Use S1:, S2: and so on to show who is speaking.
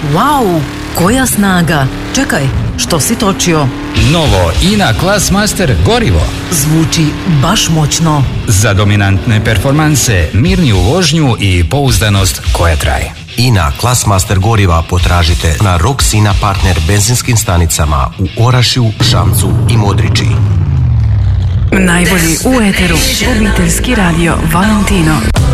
S1: Wow, koja snaga! Čekaj, što si točio?
S2: Novo INA Classmaster gorivo.
S1: Zvuči baš moćno.
S2: Za dominantne performanse, mirniju vožnju i pouzdanost koja traje.
S3: INA Classmaster goriva potražite na Roxina partner benzinskim stanicama u Orašju, Šamcu i Modriči.
S4: Najbolji u eteru, obiteljski radio Valentino.